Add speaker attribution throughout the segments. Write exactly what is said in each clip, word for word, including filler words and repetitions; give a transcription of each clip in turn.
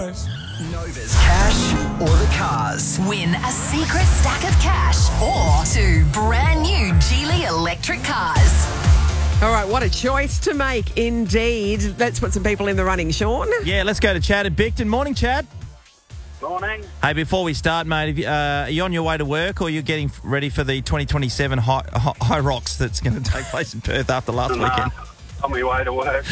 Speaker 1: Drives.
Speaker 2: Nova's cash or the cars.
Speaker 3: Win a secret stack of cash or two brand new Geely electric cars.
Speaker 4: All right, what a choice to make indeed. Let's put some people in the running, Sean.
Speaker 5: Yeah, let's go to Chad at Bicton. Morning, Chad.
Speaker 6: Morning.
Speaker 5: Hey, before we start, mate, have you, uh, are you on your way to work or are you getting ready for the twenty twenty-seven High, high Rocks that's going to take place in Perth after last
Speaker 6: Nah,
Speaker 5: weekend?
Speaker 6: on my way to work.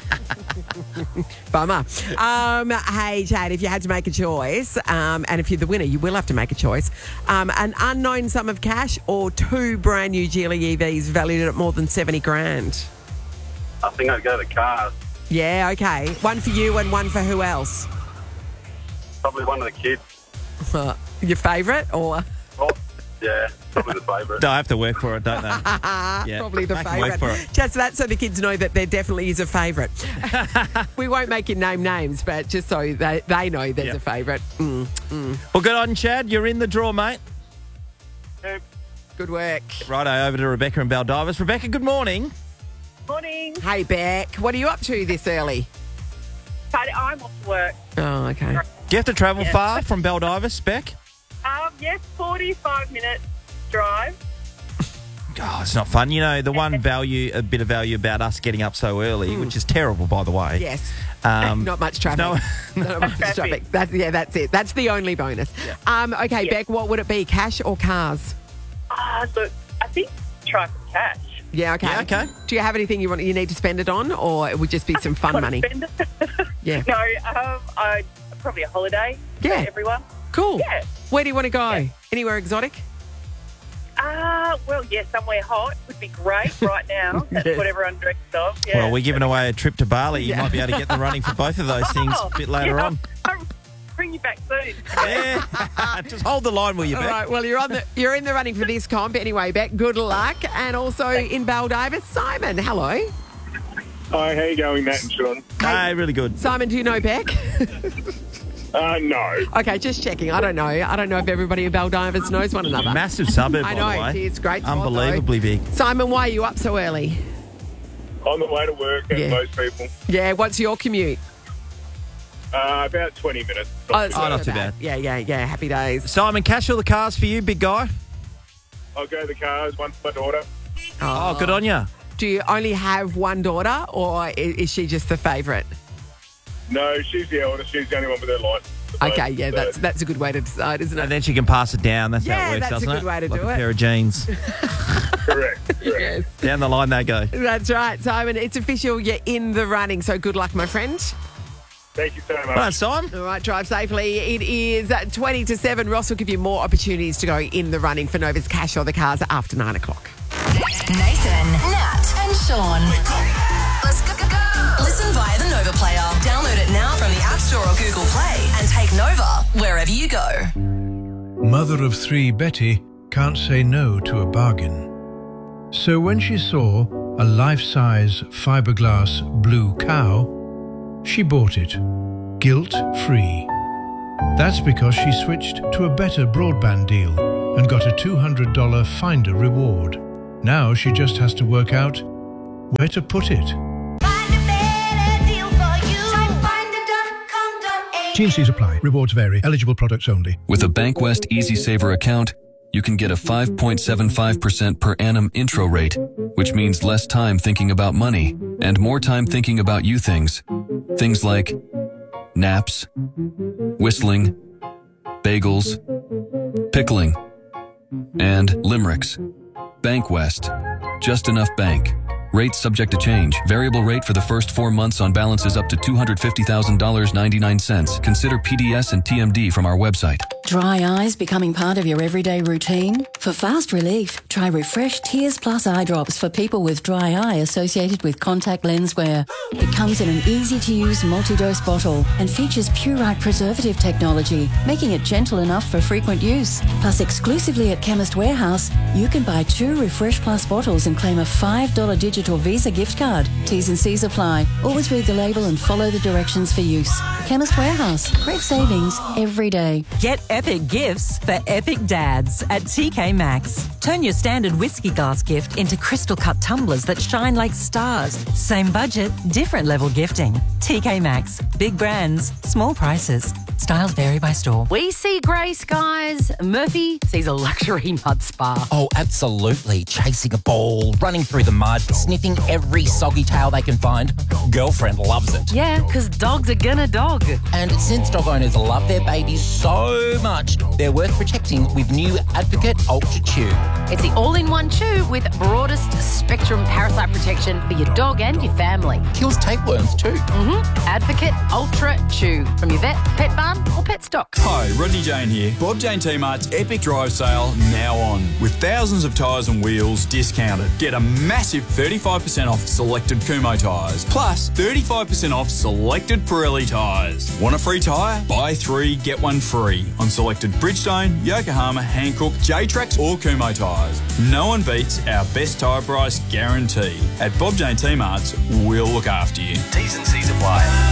Speaker 4: Bummer. Um, hey, Chad, if you had to make a choice, um, and if you're the winner, you will have to make a choice, um, an unknown sum of cash or two brand new Geely E Vs valued at more than seventy grand?
Speaker 6: I think I'd go to the cars.
Speaker 4: Yeah, okay. One for you and one for who else?
Speaker 6: Probably one of the kids.
Speaker 4: Your favourite or?
Speaker 6: Oh, yeah, probably the favourite.
Speaker 5: They have to work for it, don't they? Yeah,
Speaker 4: Probably the
Speaker 5: make 'em work
Speaker 4: favourite.
Speaker 5: for it.
Speaker 4: Just that so the kids know that there definitely is a favourite. We won't make you name names, but just so they, they know there's
Speaker 5: Yeah.
Speaker 4: a favourite. Mm, mm.
Speaker 5: Well, good on, Chad. You're in the draw, mate.
Speaker 6: Yeah.
Speaker 4: Good work.
Speaker 5: Righto, over to Rebecca in Baldivis. Rebecca, good morning.
Speaker 7: Morning.
Speaker 4: Hey, Beck, what are you up to this early?
Speaker 7: But I'm off work.
Speaker 4: Oh, okay.
Speaker 5: Do you have to travel
Speaker 7: Yeah.
Speaker 5: far from Baldivis, Beck?
Speaker 7: Um, yes, forty-five minute drive.
Speaker 5: Oh, it's not fun. You know, the one value, a bit of value about us getting up so early, which is terrible, by the way.
Speaker 4: Yes.
Speaker 5: Um,
Speaker 4: Not much traffic.
Speaker 5: no-
Speaker 4: Not much
Speaker 7: Traffic.
Speaker 4: traffic. That's, yeah, that's it. That's the only bonus. Um, okay,
Speaker 7: Yeah.
Speaker 4: Beck, what would it be, cash or cars?
Speaker 7: Ah, look, I think try for cash.
Speaker 4: Yeah, okay.
Speaker 5: Yeah, okay.
Speaker 4: Do you have anything you want? You need to spend it on, or it would just be some fun
Speaker 7: Wanna
Speaker 4: money?
Speaker 7: spend it?
Speaker 4: Yeah.
Speaker 7: No, um, I probably a holiday.
Speaker 4: Yeah.
Speaker 7: For everyone.
Speaker 4: Cool.
Speaker 7: Yeah.
Speaker 4: Where do you want to go?
Speaker 7: Yeah.
Speaker 4: Anywhere exotic?
Speaker 7: Ah, well, yeah, somewhere hot would be great right now. That's
Speaker 4: Yes.
Speaker 7: what everyone dreams of. Yeah.
Speaker 5: Well, we're giving away a trip to Bali. You
Speaker 4: Yeah.
Speaker 5: might be able to get the running for both of those things
Speaker 7: Oh,
Speaker 5: a bit later
Speaker 7: yeah,
Speaker 5: on.
Speaker 7: I'll bring you back soon.
Speaker 5: Yeah. Just hold the line, will you,
Speaker 4: All
Speaker 5: Beck?
Speaker 4: right. Well, you're on the you're in the running for this comp anyway, Beck. Good luck, and also in Baldivis, Simon. Hello,
Speaker 6: Hi, how you going, Matt and Sean?
Speaker 5: Hey, really good.
Speaker 4: Simon. Do you know Beck?
Speaker 6: Uh, no.
Speaker 4: Okay, just checking. I don't know. I don't know if everybody in Baldivis knows one another.
Speaker 5: Massive suburb,
Speaker 4: I
Speaker 5: by
Speaker 4: know,
Speaker 5: the way.
Speaker 4: it's great spot,
Speaker 5: Unbelievably big.
Speaker 4: Simon, why are you up so early?
Speaker 6: On the way to work, as
Speaker 4: Yeah.
Speaker 6: most people.
Speaker 4: Yeah. What's your commute?
Speaker 6: Uh, about twenty minutes.
Speaker 4: it's
Speaker 5: Oh, not too bad.
Speaker 4: Yeah, yeah, yeah. Happy days.
Speaker 5: Simon, cash or the cars for you, big guy?
Speaker 6: I'll go to the cars, one for my daughter.
Speaker 5: Oh, good on you.
Speaker 4: Do you only have one daughter, or i- is she just the favourite?
Speaker 6: No, she's the eldest. She's the only one with her license.
Speaker 4: Okay, yeah, that's that's a good way to decide, isn't it?
Speaker 5: And then she can pass it down. That's how
Speaker 4: Yeah,
Speaker 5: it works,
Speaker 4: that's a
Speaker 5: doesn't
Speaker 4: good
Speaker 5: it?
Speaker 4: way to
Speaker 5: like
Speaker 4: do
Speaker 5: a
Speaker 4: it.
Speaker 5: pair of jeans.
Speaker 6: correct. correct.
Speaker 4: Yes.
Speaker 5: Down the line they go.
Speaker 4: That's right, Simon. It's official. You're in the running, so good luck, my friend.
Speaker 6: Thank you so much.
Speaker 5: Well done, Simon.
Speaker 4: All right, drive safely. It is uh, twenty to seven. Ross will give you more opportunities to go in the running for Nova's cash or the cars after nine o'clock.
Speaker 3: Nathan, Nat, and Sean. Let's go, go, go. Listen via the Nova player. Download it now from the App Store or Google Play and take Nova wherever you go.
Speaker 8: Mother of three Betty can't say no to a bargain. So when she saw a life-size fiberglass blue cow, she bought it, guilt-free. That's because she switched to a better broadband deal and got a two hundred dollars Finder reward. Now she just has to work out where to put it. T and C's apply. Rewards vary. Eligible products only.
Speaker 9: With a Bankwest Easy Saver account, you can get a five point seven five percent per annum intro rate, which means less time thinking about money and more time thinking about you things. Things like naps, whistling, bagels, pickling, and limericks. Bankwest. Just enough bank. Rates subject to change. Variable rate for the first four months on balances up to two hundred fifty thousand dollars and ninety-nine cents. Consider P D S and T M D from our website.
Speaker 10: Dry eyes becoming part of your everyday routine? For fast relief, try Refresh Tears Plus eye drops for people with dry eye associated with contact lens wear. It comes in an easy-to-use multi-dose bottle and features Purite preservative technology, making it gentle enough for frequent use. Plus, exclusively at Chemist Warehouse, you can buy two Refresh Plus bottles and claim a five dollars digital Visa gift card. T's and C's apply. Always read the label and follow the directions for use. Chemist Warehouse. Great savings every day.
Speaker 11: Get
Speaker 1: epic gifts for epic dads at T K Maxx. Turn your standard whiskey glass gift into crystal cut tumblers that shine like stars. Same budget, different level gifting. T K Maxx. Big brands, small prices. Styles vary by store.
Speaker 11: We see grey skies. Murphy sees a luxury mud spa.
Speaker 12: Oh, absolutely. Chasing a ball, running through the mud, sniffing every soggy tail they can find. Girlfriend loves it.
Speaker 11: Yeah, because dogs are gonna dog.
Speaker 12: And since dog owners love their babies so much, they're worth protecting with new Advocate Ultra Chew.
Speaker 11: It's the all-in-one chew with broadest spectrum parasite protection for your dog and your family.
Speaker 12: Kills tapeworms too.
Speaker 11: Mm-hmm. Advocate Ultra Chew from your vet, pet barn or pet stock.
Speaker 13: Hi, Rodney Jane here. Bob Jane T-Mart's Epic Drive Sale now on. With thousands of tyres and wheels discounted. Get a massive thirty-five percent off selected Kumho tyres. Plus thirty-five percent off selected Pirelli tyres. Want a free tyre? Buy three, get one free on selected Bridgestone, Yokohama, Hankook, J-Trax or Kumho tyres. No one beats our best tyre price guarantee. At Bob Jane T-Mart's, we'll look after you.
Speaker 2: T's and C's apply.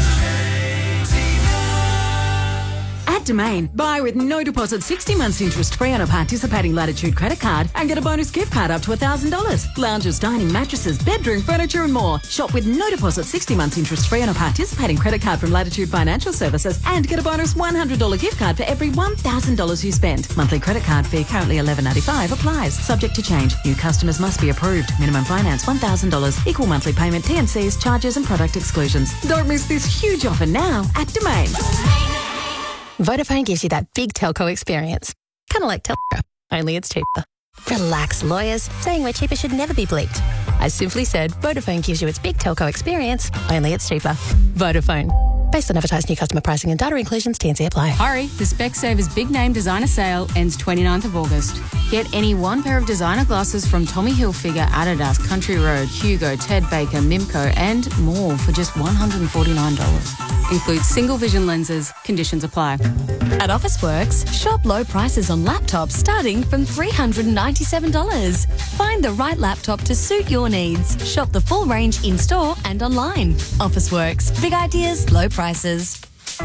Speaker 14: At Domain, buy with no deposit sixty months interest free on a participating Latitude credit card and get a bonus gift card up to one thousand dollars. Lounges, dining, mattresses, bedroom, furniture and more. Shop with no deposit sixty months interest free on a participating credit card from Latitude Financial Services and get a bonus one hundred dollars gift card for every one thousand dollars you spend. Monthly credit card fee currently eleven ninety-five applies. Subject to change. New customers must be approved. Minimum finance one thousand dollars. Equal monthly payment, T and Cs, charges and product exclusions. Don't miss this huge offer now at Domain.
Speaker 15: Vodafone gives you that big telco experience. Kind of like Telco, only it's cheaper. Relax, lawyers. Saying we're cheaper should never be bleeped. I simply said Vodafone gives you its big telco experience, only it's cheaper. Vodafone. Based on advertised new customer pricing and data inclusions, T and C apply.
Speaker 16: Hurry, the Specsavers Big Name Designer Sale ends twenty-ninth of August. Get any one pair of designer glasses from Tommy Hilfiger, Adidas, Country Road, Hugo, Ted Baker, Mimco and more for just one hundred forty-nine dollars. Includes single vision lenses. Conditions apply.
Speaker 17: At Officeworks, shop low prices on laptops starting from three hundred ninety-seven dollars. Find the right laptop to suit your needs. Shop the full range in-store and online. Officeworks. Big ideas, low prices.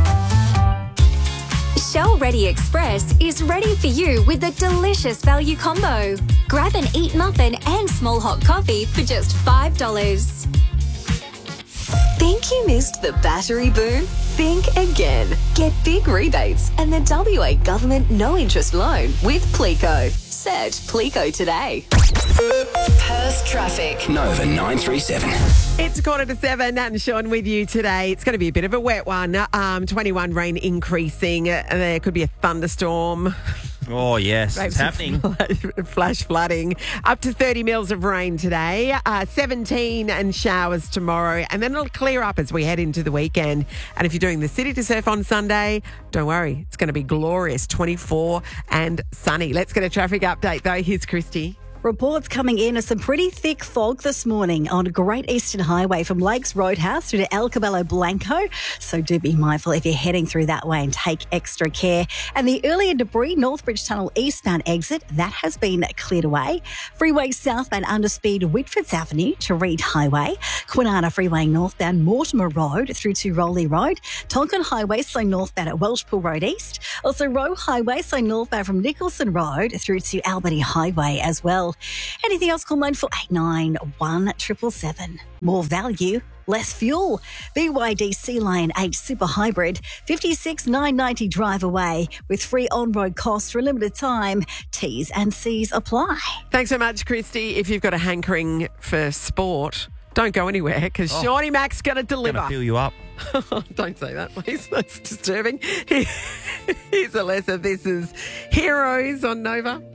Speaker 18: Shell Ready Express is ready for you with a delicious value combo. Grab an Eat muffin and small hot coffee for just five dollars.
Speaker 3: Think you missed the battery boom? Think again. Get big rebates and the W A government no-interest loan with Plico. Search Plico today. Perth traffic.
Speaker 2: Nova nine three seven.
Speaker 4: It's a quarter to seven. Nat and Sean with you today. It's going to be a bit of a wet one. Um, twenty-one rain increasing. Uh, there could be a thunderstorm.
Speaker 5: Oh, yes, it's happening.
Speaker 4: Flash flooding. Up to thirty mils of rain today. Uh, seventeen and showers tomorrow. And then it'll clear up as we head into the weekend. And if you're doing the city to surf on Sunday, don't worry. It's going to be glorious. twenty-four and sunny. Let's get a traffic update, though. Here's Christy.
Speaker 19: Reports coming in of some pretty thick fog this morning on Great Eastern Highway from Lakes Roadhouse through to El Cabello Blanco. So do be mindful if you're heading through that way and take extra care. And the earlier debris, Northbridge Tunnel eastbound exit, that has been cleared away. Freeway southbound underspeed Whitfords Avenue to Reed Highway. Kwinana Freeway northbound Mortimer Road through to Rowley Road. Tonkin Highway, so northbound at Welshpool Road East. Also Roe Highway, so northbound from Nicholson Road through to Albany Highway as well. Anything else, call mine for eight nine one seven seven seven. More value, less fuel. B Y D Sea Lion eight Super Hybrid, fifty-six nine ninety drive away with free on-road costs for a limited time. T's and C's apply.
Speaker 4: Thanks so much, Christy. If you've got a hankering for sport, don't go anywhere because oh, Shawnee Mac's going to deliver.
Speaker 5: Going to fill you up.
Speaker 4: Don't say that, please. That's disturbing. Here's a lesson. This is Heroes on Nova.